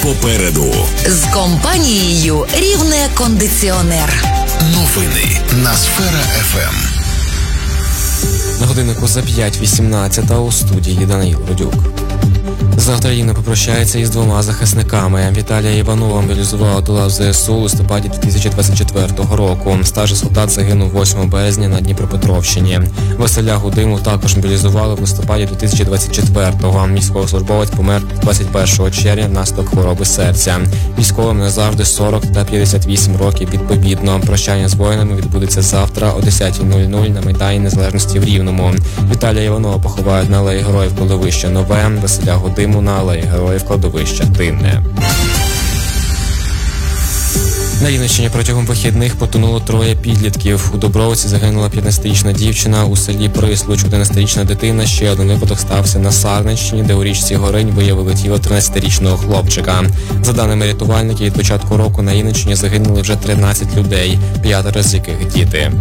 попереду. З компанією «Рівне кондиціонер». Новини на Сфера ФМ. На годиннику за 5:18 у студії Даниїл Родюк. Завтра Рівне попрощається із двома захисниками. Віталія Іванова мобілізували до лав ЗСУ у листопаді 2024 року. Старший солдат загинув 8 березня на Дніпропетровщині. Василя Гудиму також мобілізували в листопаді 2024-го. Військовослужбовець помер 21 червня внаслідок хвороби серця. Військовим назавжди 40 та 58 років відповідно. Прощання з воїнами відбудеться завтра о 10:00 на Майдані Незалежності в Рівному. Віталія Іванова поховають на алеї Героїв кладовища Нове, Василя Гудиму на алеї Героїв кладовища Тинне. На Рівненщині протягом вихідних потонуло 3 підлітків. У Дубровці загинула 15-річна дівчина, у селі Прислуч 11-річна дитина. Ще один випадок стався на Сарненщині, де у річці Горинь виявили тіло 13-річного хлопчика. За даними рятувальників, від початку року на Рівненщині загинули вже 13 людей, 5 з яких діти.